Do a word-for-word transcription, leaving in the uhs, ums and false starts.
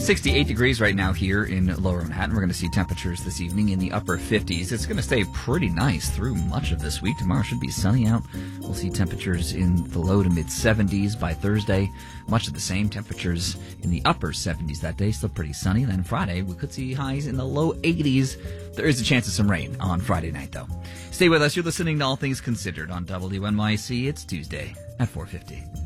sixty-eight degrees right now here in Lower Manhattan. We're going to see temperatures this evening in the upper fifties. It's going to stay pretty nice through much of this week. Tomorrow should be sunny out. We'll see temperatures in the low to mid seventies by Thursday. Much of the same temperatures in the upper seventies that day. Still pretty sunny. Then Friday, we could see highs in the low eighties. There is a chance of some rain on Friday night, though. Stay with us. You're listening to All Things Considered on W N Y C. It's Tuesday at four fifty.